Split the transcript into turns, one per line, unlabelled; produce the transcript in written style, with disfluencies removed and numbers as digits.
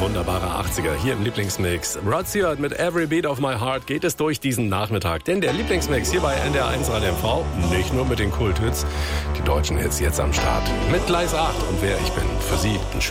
Wunderbare 80er hier im Lieblingsmix. Rod Stewart mit Every Beat of My Heart geht es durch diesen Nachmittag. Denn der Lieblingsmix hier bei NDR1 Radio MV, nicht nur mit den Kulthits, die deutschen Hits jetzt am Start. Mit Gleis 8 und wer ich bin. Für Sie ein schönes